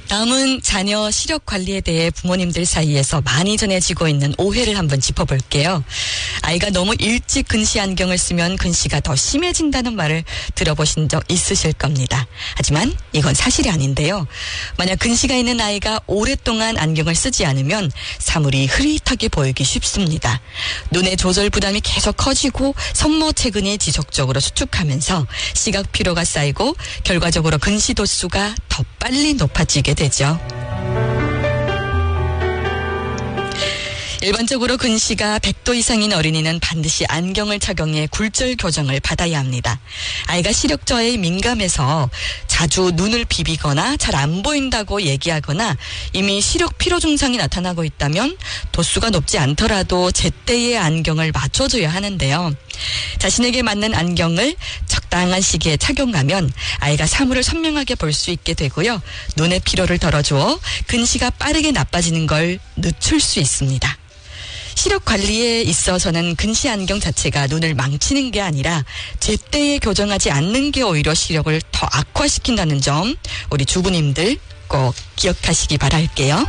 다음은 자녀 시력 관리에 대해 부모님들 사이에서 많이 전해지고 있는 오해를 한번 짚어볼게요. 아이가 너무 일찍 근시 안경을 쓰면 근시가 더 심해진다는 말을 들어보신 적 있으실 겁니다. 하지만 이건 사실이 아닌데요. 만약 근시가 있는 아이가 오랫동안 안경을 쓰지 않으면 사물이 흐릿하게 보이기 쉽습니다. 눈의 조절 부담이 계속 커지고 선모체근이 지속적으로 수축하면서 시각 피로가 쌓이고 결과적으로 근시 도수가 더 빨리 높아지게 되죠. 일반적으로 근시가 100도 이상인 어린이는 반드시 안경을 착용해 굴절 교정을 받아야 합니다. 아이가 시력 저하에 민감해서 자주 눈을 비비거나 잘 안 보인다고 얘기하거나 이미 시력 피로 증상이 나타나고 있다면 도수가 높지 않더라도 제때의 안경을 맞춰줘야 하는데요. 자신에게 맞는 안경을 적당한 시기에 착용하면 아이가 사물을 선명하게 볼 수 있게 되고요. 눈의 피로를 덜어주어 근시가 빠르게 나빠지는 걸 늦출 수 있습니다. 시력 관리에 있어서는 근시 안경 자체가 눈을 망치는 게 아니라 제때에 교정하지 않는 게 오히려 시력을 더 악화시킨다는 점 우리 주부님들 꼭 기억하시기 바랄게요.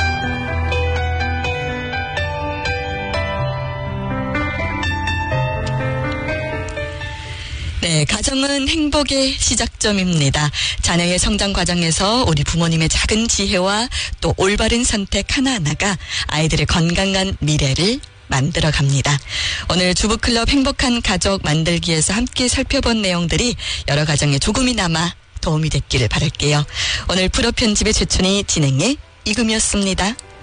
네, 가정은 행복의 시작점입니다. 자녀의 성장 과정에서 우리 부모님의 작은 지혜와 또 올바른 선택 하나하나가 아이들의 건강한 미래를 만들어 갑니다. 오늘 주부클럽 행복한 가족 만들기에서 함께 살펴본 내용들이 여러 가정에 조금이나마 도움이 됐기를 바랄게요. 오늘 프로 편집의 최춘희 진행의 이금이었습니다.